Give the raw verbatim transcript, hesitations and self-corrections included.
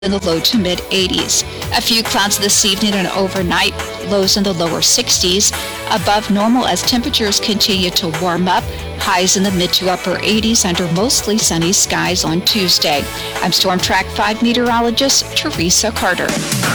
in the low to mid eighties. A few clouds this evening and overnight, lows in the lower sixties. Above normal as temperatures continue to warm up. Highs in the mid to upper eighties under mostly sunny skies on Tuesday. I'm Storm Track five meteorologist Teresa Carter.